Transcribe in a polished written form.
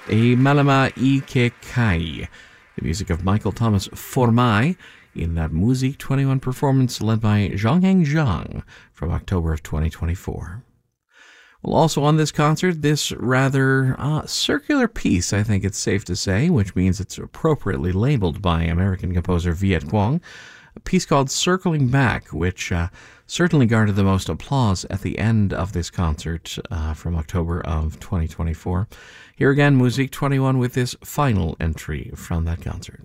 E Malama Ike Kai, the music of Michael Thomas Formai in that Musik 21 performance led by Zhongheng Zhang from October of 2024. Well, also on this concert, this rather circular piece, I think it's safe to say, which means it's appropriately labeled by American composer Viet Cuong, a piece called Circling Back, which certainly garnered the most applause at the end of this concert from October of 2024. Here again, Musik 21 with this final entry from that concert.